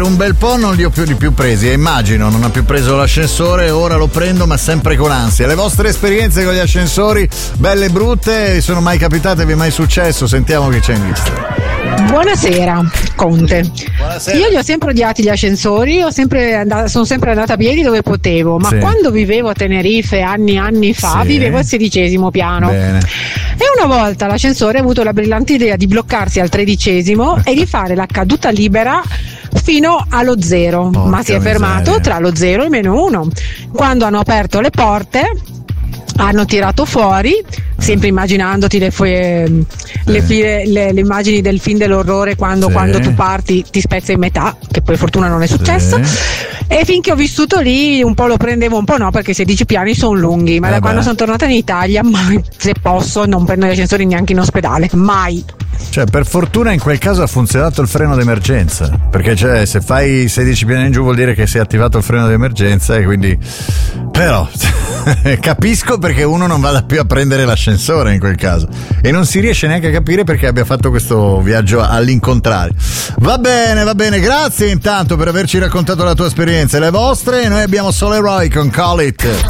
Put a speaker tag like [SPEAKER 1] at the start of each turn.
[SPEAKER 1] Un bel po' non li ho più presi, e immagino, non ho più preso l'ascensore, ora lo prendo ma sempre con ansia. Le vostre esperienze con gli ascensori, belle e brutte, sono mai capitate, vi è mai successo? Sentiamo che c'è in lista.
[SPEAKER 2] Buonasera Conte.
[SPEAKER 1] Buonasera.
[SPEAKER 2] Io li ho sempre odiati gli ascensori, sono sempre andata a piedi dove potevo, ma
[SPEAKER 1] Sì.
[SPEAKER 2] quando vivevo a Tenerife anni fa,
[SPEAKER 1] Sì.
[SPEAKER 2] vivevo al 16° piano.
[SPEAKER 1] Bene.
[SPEAKER 2] E una volta l'ascensore ha avuto la brillante idea di bloccarsi al 13° e di fare la caduta libera fino allo 0,
[SPEAKER 1] Porca
[SPEAKER 2] ma si è fermato
[SPEAKER 1] miseria.
[SPEAKER 2] tra lo 0 e -1. Quando hanno aperto le porte hanno tirato fuori, sempre immaginandoti le immagini del film dell'orrore quando tu parti ti spezza in metà, che poi fortuna non è successo. E finché ho vissuto lì un po' lo prendevo, un po' no, perché 16 piani sono lunghi, ma da quando sono tornata in Italia mai, se posso, non prendo gli ascensori neanche in ospedale, mai.
[SPEAKER 1] Cioè, per fortuna in quel caso ha funzionato il freno d'emergenza, perché cioè, se fai 16 piani in giù vuol dire che si è attivato il freno d'emergenza, e quindi però capisco perché uno non vada più a prendere l'ascensore in quel caso, e non si riesce neanche a capire perché abbia fatto questo viaggio all'incontrario. Va bene, grazie intanto per averci raccontato la tua esperienza e le vostre. Noi abbiamo Soul Eroy con Call It.